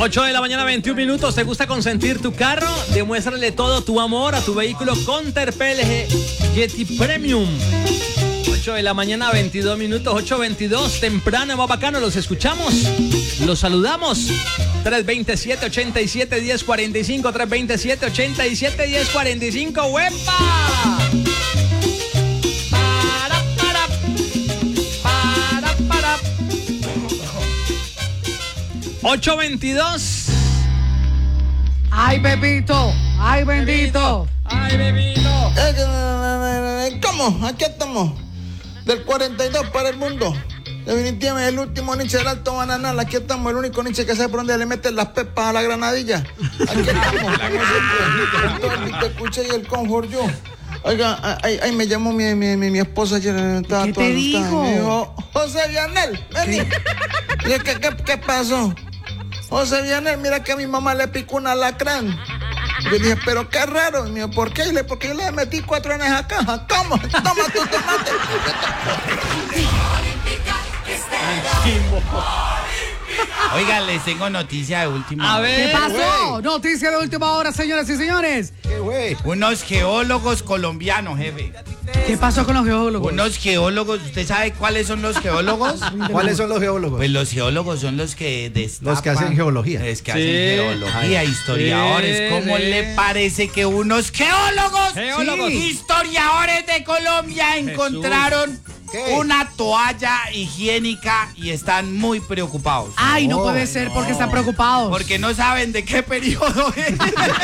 8 de la mañana, 21 minutos. ¿Te gusta consentir tu carro? Demuéstrale todo tu amor a tu vehículo con Terpel Yeti Premium. 8 de la mañana, 22 minutos, 8:22, temprano, más bacano, los escuchamos, los saludamos. 327-87-1045, 327-87-1045, ¡huepa! 8:22. ¡Ay, Pepito! ¡Ay, bendito! ¡Ay, bebito! ¿Cómo? Aquí estamos. Del 42 para el mundo. Definitivamente el último Nietzsche del Alto Bananal. Aquí estamos, el único Nietzsche que sabe por dónde le meten las pepas a la granadilla. Aquí estamos. Te escuché y el confort yo. Oiga, ahí me llamó mi esposa ayer. ¿Qué te dijo? Me dijo, José Vianel, vení. ¿Qué pasó? José Vianel, mira que a mi mamá le picó un alacrán. Yo dije, pero qué raro. Y me dijo, ¿por qué? Porque yo le metí 4 en esa caja. ¿Cómo? Toma tu tomate. Oiga, les tengo noticia de última hora. ¿Qué pasó? Noticia de última hora, señoras y señores. ¿Qué güey? Unos geólogos colombianos, jefe. ¿Qué pasó con los geólogos? Unos geólogos, ¿usted sabe cuáles son los geólogos? ¿Cuáles son los geólogos? Pues los geólogos son los que destapan. Los que hacen geología. Es que hacen geología, historiadores. ¿Cómo le parece que unos geólogos, historiadores de Colombia encontraron una toalla higiénica y están muy preocupados? Ay, no puede ser porque están preocupados. Porque no saben de qué periodo es.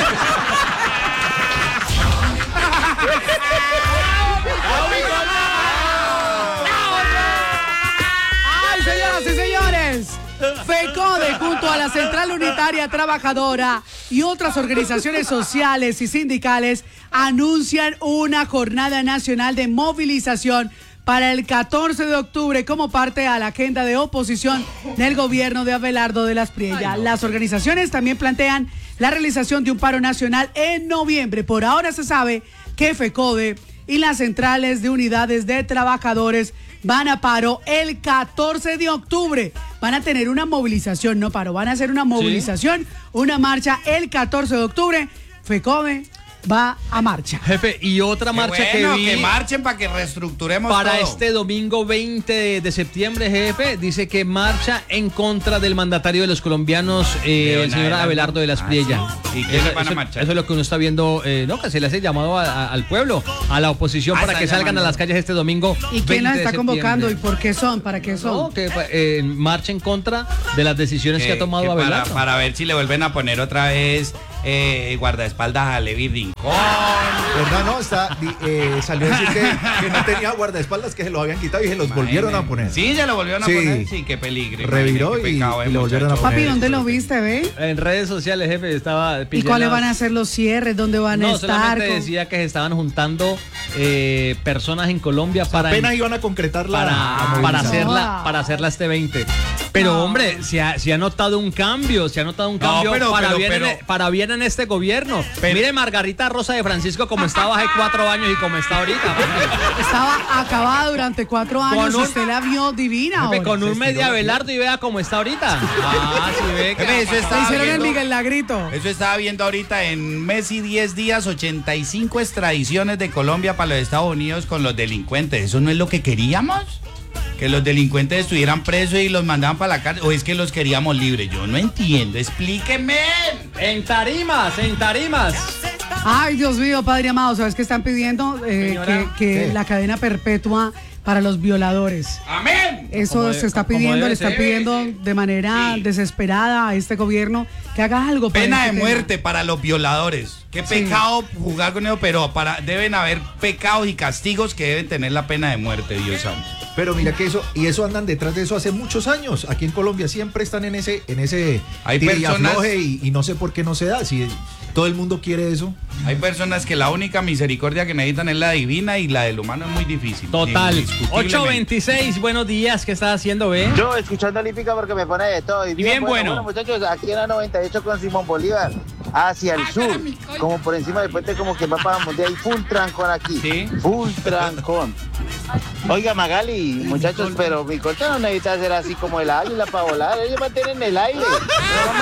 ¡Ay, señoras y señores! FECODE junto a la Central Unitaria Trabajadora y otras organizaciones sociales y sindicales anuncian una jornada nacional de movilización para el 14 de octubre como parte a la agenda de oposición del gobierno de Abelardo de las Priella. Las organizaciones también plantean la realización de un paro nacional en noviembre. Por ahora se sabe que FECODE y las centrales de unidades de trabajadores van a paro el 14 de octubre. Van a tener una movilización, no paro, van a hacer una movilización, una marcha el 14 de octubre. FECODE va a marcha. Jefe, y otra marcha bueno, que vi... que marchen para que reestructuremos para todo. este domingo 20 de septiembre, jefe, dice que marcha en contra del mandatario de los colombianos, el señor Abelardo de las Priella. Sí. ¿Y quiénes van a marchar? Eso es lo que uno está viendo, no, que se le hace llamado al pueblo, a la oposición, para que salgan a las calles este domingo. ¿Y quién las está 20 de convocando? septiembre. ¿Y por qué son? ¿Para qué son? No, que marcha en contra de las decisiones que ha tomado Abelardo. Para ver si le vuelven a poner otra vez guardaespaldas a Levi Rincón. ¿Verdad? No, salió a decir que no tenía guardaespaldas, que se los habían quitado y se los volvieron a poner. Sí, se lo volvieron a Sí. poner. Sí, qué peligro. Reviró y lo volvieron a poner. Papi, ¿dónde lo viste, ve? En redes sociales, jefe, estaba... ¿Y cuáles van a ser los cierres? ¿Dónde van a No, estar? solamente decía que se estaban juntando personas en Colombia para... Apenas iban a concretar la para movilización. hacerla este 20. Pero hombre, se ha notado un cambio, para bien en este gobierno. Mire Margarita Rosa de Francisco como estaba hace 4 años y como está ahorita. Estaba acabada durante 4 años. Usted la vio divina. Jefe, ahora. con un media Abelardo y vea cómo está ahorita. Sí ve que... Jefe, eso Le estaba hicieron el viendo, Miguel Lagrito. eso estaba viendo ahorita en mes y 10 días, 85 extradiciones de Colombia para los Estados Unidos con los delincuentes. ¿Eso no es lo que queríamos? Que los delincuentes estuvieran presos y los mandaban para la cárcel. ¿O es que los queríamos libres? Yo no entiendo. Explíqueme. En tarimas. Ay, Dios mío, Padre amado, ¿sabes qué están pidiendo? Que la cadena perpetua para los violadores. ¡Amén! Eso se está pidiendo, le están pidiendo sí. de manera desesperada a este gobierno que haga algo. Pena de este muerte para los violadores. Qué pecado jugar con eso, pero deben haber pecados y castigos que deben tener la pena de muerte, Dios santo. Pero mira que eso andan detrás de eso hace muchos años. Aquí en Colombia siempre están en ese Hay tire y personas- afloje y no sé por qué no se da. Si todo el mundo quiere eso. Hay personas que la única misericordia que necesitan es la divina y la del humano es muy difícil. Total. Indiscutiblemente. 8:26, buenos días, ¿qué estás haciendo, ve? Yo escuchando Olímpica porque me pone de todo. Y bien bueno. Bueno, muchachos, aquí en la 98 con Simón Bolívar, hacia el sur, como por encima del puente, como que va para Mundial, full trancón aquí. Sí. Full trancón. Oiga, Magali, muchachos, pero mi corta no necesita ser así como el águila para volar. Ellos mantienen el aire. No mandan para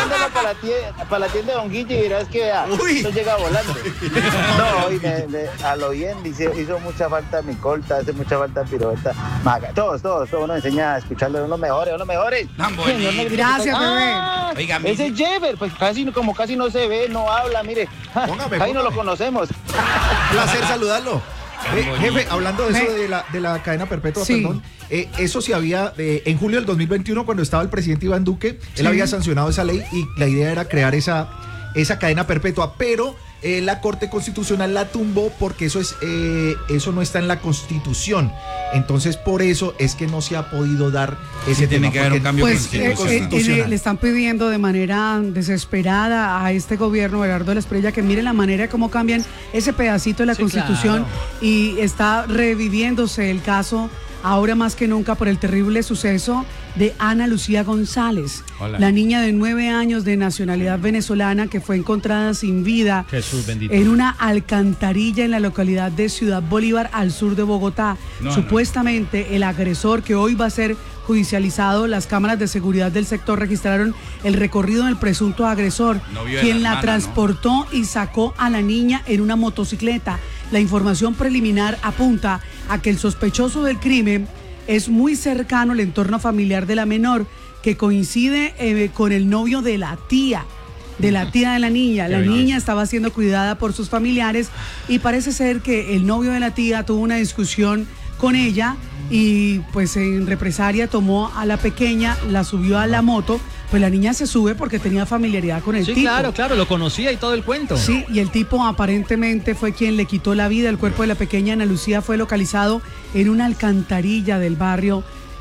para la tienda de Don Guille y verás que vea, eso llega volando. No, y a lo bien hizo mucha falta mi colta, hace mucha falta pirueta. Maga, todos, uno enseña a escucharlo de los mejores. Gracias, bebé. Oiga, ese es Jeffer, pues casi no se ve, no habla, mire. Ahí no lo conocemos. Placer saludarlo. Jefe, hablando de eso de la cadena perpetua, Sí. perdón, eso sí había, en julio del 2021, cuando estaba el presidente Iván Duque, él había sancionado esa ley y la idea era crear esa cadena perpetua, pero la Corte Constitucional la tumbó porque eso no está en la Constitución. Entonces, por eso es que no se ha podido dar ese tiene tema. que haber un cambio Pues constitucional. le están pidiendo de manera desesperada a este gobierno, Belardo de la Espriella, que mire la manera como cambian ese pedacito de la Constitución, y está reviviéndose el caso ahora más que nunca por el terrible suceso de Ana Lucía González, la niña de 9 años de nacionalidad venezolana que fue encontrada sin vida en una alcantarilla en la localidad de Ciudad Bolívar, al sur de Bogotá. Supuestamente el agresor, que hoy va a ser judicializado, las cámaras de seguridad del sector registraron el recorrido del presunto agresor, quien la transportó y sacó a la niña en una motocicleta. La información preliminar apunta a que el sospechoso del crimen es muy cercano al entorno familiar de la menor, que coincide con el novio de la tía de la niña. La niña estaba siendo cuidada por sus familiares y parece ser que el novio de la tía tuvo una discusión con ella y pues en represalia tomó a la pequeña, la subió a la moto. Pues la niña se sube porque tenía familiaridad con el tipo. Sí, claro, lo conocía y todo el cuento. Sí, y el tipo aparentemente fue quien le quitó la vida. El cuerpo de la pequeña Ana Lucía fue localizado en una alcantarilla del barrio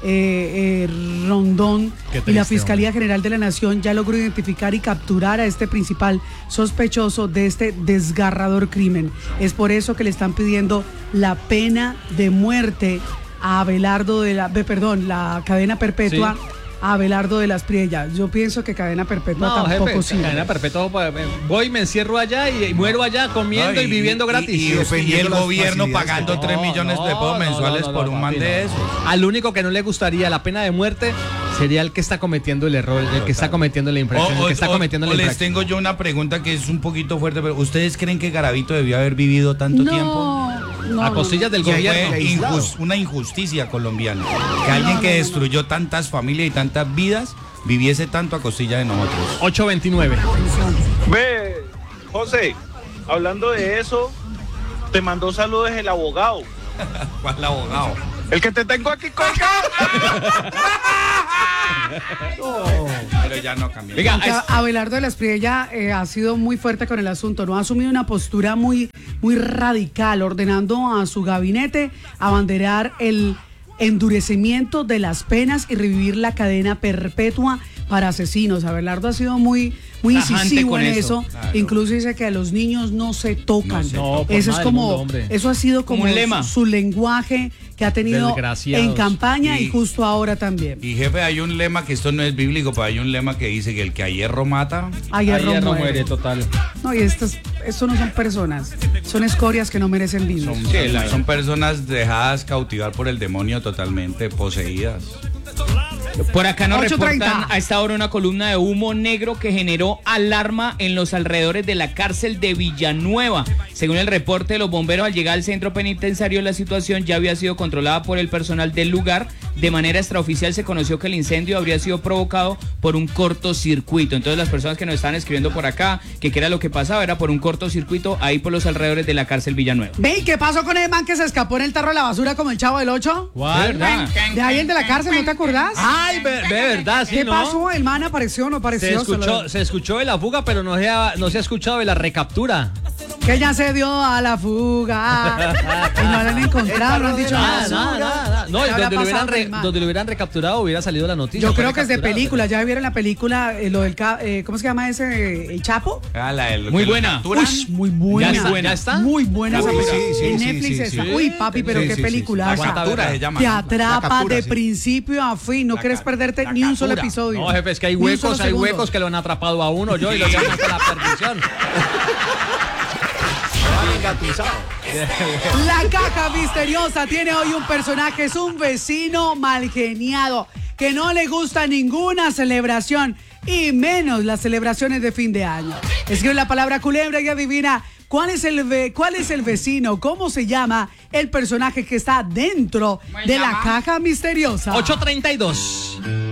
Rondón, y la Fiscalía General de la Nación ya logró identificar y capturar a este principal sospechoso de este desgarrador crimen. Es por eso que le están pidiendo la pena de muerte a Abelardo la cadena perpetua. Sí. A Abelardo de la Espriella. Yo pienso que cadena perpetua tampoco jefe, sirve. Cadena perpetua, voy, me encierro allá y muero allá comiendo y viviendo gratis. Y el gobierno pagando 3 millones de pesos mensuales por un man de esos. Al único que no le gustaría la pena de muerte sería el que está cometiendo el error, el que está cometiendo la infracción, el que está cometiendo la infracción. Les tengo yo una pregunta que es un poquito fuerte, pero ¿ustedes creen que Garavito debió haber vivido tanto tiempo? A costillas del gobierno. Fue una injusticia colombiana. Que alguien que destruyó tantas familias y tantas vidas viviese tanto a costilla de nosotros. 829. Ve, José, hablando de eso, te mandó saludos el abogado. ¿Cuál abogado? El que te tengo aquí colgado. Pero ya no cambió. Abelardo de la Espriella ha sido muy fuerte con el asunto, ¿no? Ha asumido una postura muy radical, ordenando a su gabinete abanderar el endurecimiento de las penas y revivir la cadena perpetua para asesinos. Abelardo ha sido muy incisivo en eso. Claro. Incluso dice que a los niños no se tocan. Eso es como, eso ha sido como un lema, su lenguaje que ha tenido en campaña y justo ahora también. Y jefe, hay un lema que esto no es bíblico, pero hay un lema que dice que el que a hierro mata, a hierro muere. Total. No, y esto no son personas, son escorias que no merecen vida. Son personas dejadas cautivar por el demonio, totalmente poseídas. Por acá nos 8:30. reportan a esta hora una columna de humo negro que generó alarma en los alrededores de la cárcel de Villanueva. Según el reporte de los bomberos, al llegar al centro penitenciario, la situación ya había sido controlada por el personal del lugar. De manera extraoficial se conoció que el incendio habría sido provocado por un cortocircuito. Entonces las personas que nos estaban escribiendo por acá, que qué era lo que pasaba, era por un cortocircuito ahí por los alrededores de la cárcel Villanueva. ¿Ve? ¿Qué pasó con el man que se escapó en el tarro de la basura como el Chavo del 8? ¿Cuál? De ahí el de la cárcel, ¿no te acordás? Ay, de verdad, sí, ¿Qué ¿no? pasó? ¿El man apareció o no apareció? Se escuchó de la fuga, pero no se ha escuchado de la recaptura. Que ya se dio a la fuga. Y no la han encontrado, no han dicho nada. No, donde lo hubieran recapturado hubiera salido la noticia. Yo creo que es de película. ¿Ya vieron la película, lo del ¿cómo se llama ese? ¿El Chapo? Muy buena. Uy, muy buena. ¿Ya está? Muy buena esa película. Sí, en Netflix está. Uy, papi, pero qué película. Te atrapa de principio a fin. No quieres perderte ni un solo episodio. No, jefe, es que hay huecos que lo han atrapado a uno, yo, y lo llevan hasta la perdición. La caja misteriosa tiene hoy un personaje, es un vecino malgeniado que no le gusta ninguna celebración y menos las celebraciones de fin de año. Escribe la palabra culebra y adivina cuál es el vecino, cómo se llama el personaje que está dentro de la caja misteriosa. 8:32.